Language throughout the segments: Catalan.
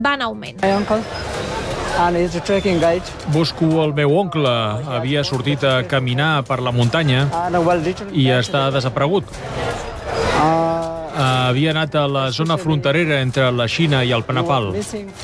va en augment. Busco el meu oncle. Havia sortit a caminar per la muntanya i està desaparegut. Havia anat a la zona fronterera entre la Xina i el Nepal.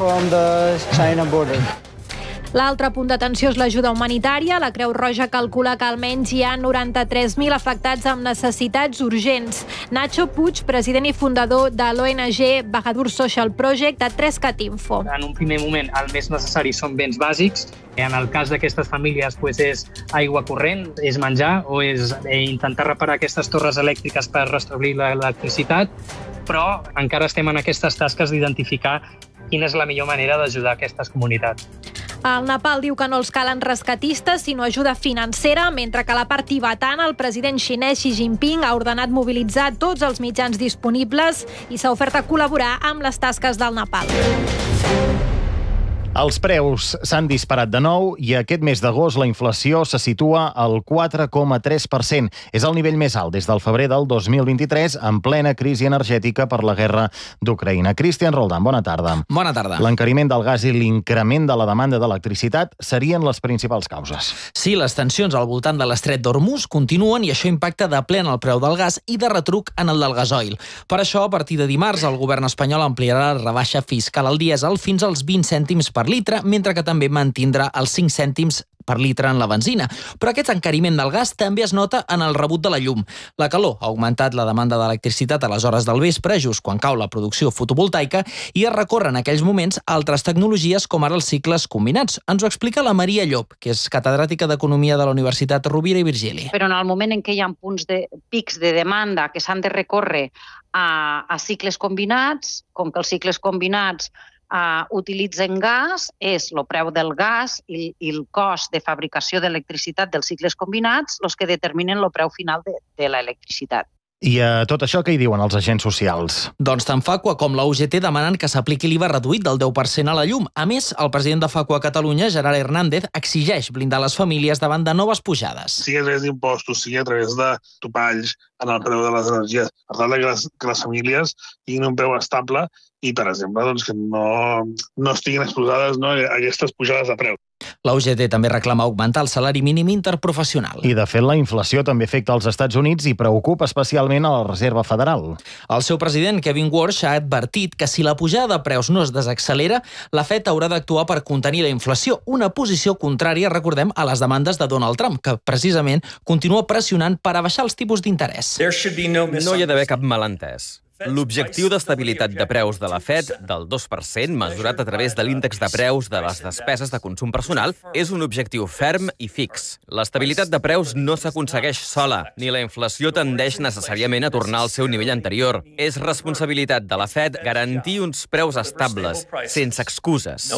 L'altre punt d'atenció és l'ajuda humanitària. La Creu Roja calcula que almenys hi ha 93.000 afectats amb necessitats urgents. Nacho Puig, president i fundador de l'ONG Bahadur Social Project, de 3catinfo. En un primer moment, el més necessari són béns bàsics. En el cas d'aquestes famílies és aigua corrent, és menjar o és intentar reparar aquestes torres elèctriques per restablir l'electricitat, però encara estem en aquestes tasques d'identificar quina és la millor manera d'ajudar aquestes comunitats. El Nepal diu que no els calen rescatistes, sinó ajuda financera, mentre que a la part tibetana el president xinès Xi Jinping ha ordenat mobilitzar tots els mitjans disponibles i s'ha ofert a col·laborar amb les tasques del Nepal. Els preus s'han disparat de nou i aquest mes d'agost la inflació se situa al 4,3%. És el nivell més alt des del febrer del 2023, en plena crisi energètica per la guerra d'Ucraïna. Cristian Roldán, bona tarda. Bona tarda. L'encariment del gas i l'increment de la demanda d'electricitat serien les principals causes. Sí, les tensions al voltant de l'estret d'Hormuz continuen i això impacta de ple en el preu del gas i de retruc en el del gasoil. Per això, a partir de dimarts, el govern espanyol ampliarà la rebaixa fiscal al dièsel fins als 20 cèntims per litre, mentre que també mantindrà els 5 cèntims per litre en la benzina. Però aquest encariment del gas també es nota en el rebut de la llum. La calor ha augmentat la demanda d'electricitat a les hores del vespre, just quan cau la producció fotovoltaica, i es recorren en aquells moments altres tecnologies com ara els cicles combinats. Ens ho explica la Maria Llop, que és catedràtica d'Economia de la Universitat Rovira i Virgili. Però en el moment en què hi ha pics de demanda que s'han de recórrer a cicles combinats, com que els cicles combinats utilitzen gas, és el preu del gas i el cost de fabricació d'electricitat dels cicles combinats els que determinen el preu final de l'electricitat. I a tot això què hi diuen els agents socials? Doncs tant Facua com la UGT demanen que s'apliqui l'IVA reduït del 10% a la llum. A més, el president de Facua a Catalunya, Gerard Hernández, exigeix blindar les famílies davant de noves pujades. Sigui a través d'impostos, sigui a través de topalls en el preu de les energies, per tant que les famílies tinguin un preu estable i, per exemple, que no estiguin exposades aquestes pujades de preu. La UGT també reclama augmentar el salari mínim interprofessional. I, de fet, la inflació també afecta els Estats Units i preocupa especialment a la Reserva Federal. El seu president, Kevin Warsh, ha advertit que si la pujada de preus no es desaccelera, la Fed haurà d'actuar per contenir la inflació, una posició contrària, recordem, a les demandes de Donald Trump, que precisament continua pressionant per abaixar els tipus d'interès. No hi ha d'haver cap malentès. L'objectiu d'estabilitat de preus de la Fed del 2%, mesurat a través de l'índex de preus de les despeses de consum personal, és un objectiu ferm i fix. L'estabilitat de preus no s'aconsegueix sola, ni la inflació tendeix necessàriament a tornar al seu nivell anterior. És responsabilitat de la Fed garantir uns preus estables, sense excuses.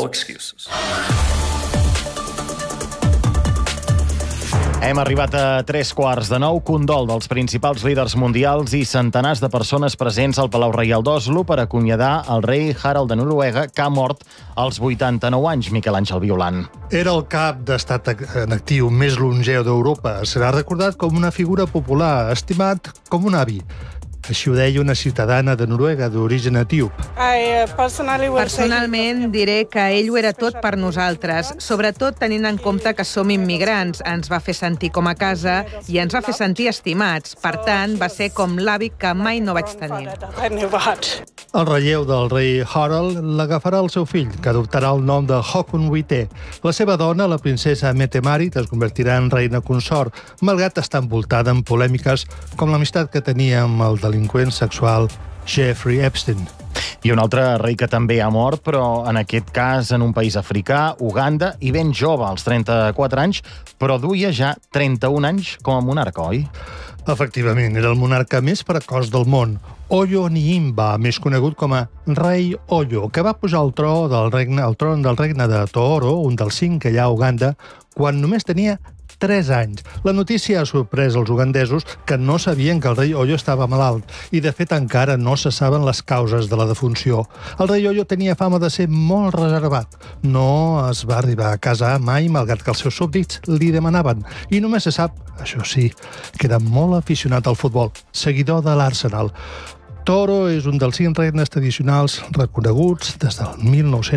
Hem arribat a 8:45, condol dels principals líders mundials i centenars de persones presents al Palau Reial d'Oslo per acomiadar el rei Harald de Noruega, que ha mort als 89 anys, Miquel Àngel Violant. Era el cap d'estat en actiu més longeu d'Europa. Serà recordat com una figura popular, estimat com un avi. Així ho deia una ciutadana de Noruega d'origen etíop. Personalment diré que ell ho era tot per nosaltres, sobretot tenint en compte que som immigrants. Ens va fer sentir com a casa i ens va fer sentir estimats. Per tant, va ser com l'avi que mai no vaig tenir. El relleu del rei Harald l'agafarà el seu fill, que adoptarà el nom de Håkon VIII. La seva dona, la princesa Mette-Marit, es convertirà en reina consort, malgrat estar envoltada en polèmiques com l'amistat que tenia amb el delinqüent sexual Jeffrey Epstein. I un altre rei que també ha mort, però en aquest cas en un país africà, Uganda, i ben jove, als 34 anys, però duia ja 31 anys com a monarca, oi? Efectivament, era el monarca més precoç del món. Oyo Nyimba, més conegut com a rei Oyo, que va pujar al tron del regne de Tooro, un dels 5 que hi ha a Uganda, quan només tenia 3 anys. La notícia ha sorprès els ugandesos, que no sabien que el rei Oyo estava malalt i, de fet, encara no se saben les causes de la defunció. El rei Oyo tenia fama de ser molt reservat. No es va arribar a casar mai, malgrat que els seus súbdits li demanaven. I només se sap, això sí, que era molt aficionat al futbol, seguidor de l'Arsenal. Toro és un dels 5 regnes tradicionals reconeguts des del 1900.